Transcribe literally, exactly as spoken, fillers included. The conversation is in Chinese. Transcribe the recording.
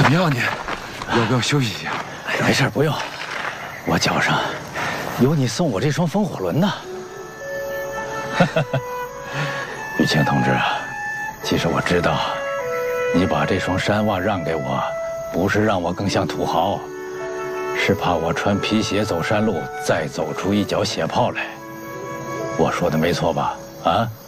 么样你？要不要休息一下？ 没事，不用。我脚上有你送我这双风火轮呢。玉清同志啊，其实我知道，你把这双山袜让给我，不是让我更像土豪，是怕我穿皮鞋走山路，再走出一脚血泡来。我说的没错吧？啊？